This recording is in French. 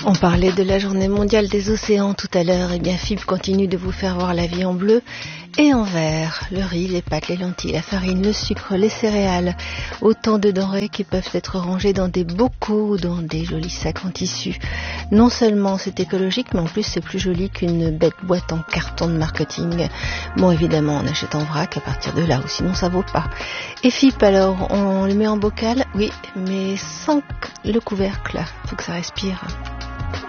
On parlait de la journée mondiale des océans tout à l'heure. Et bien, FIB continue de vous faire voir la vie en bleu et en vert. Le riz, les pâtes, les lentilles, la farine, le sucre, les céréales. Autant de denrées qui peuvent être rangées dans des bocaux ou dans des jolis sacs en tissu. Non seulement c'est écologique, mais en plus c'est plus joli qu'une bête boîte en carton de marketing. Bon, évidemment, on achète en vrac à partir de là, ou sinon ça vaut pas. Et FIB, alors, on le met en bocal? Oui, mais sans le couvercle. Faut que ça respire.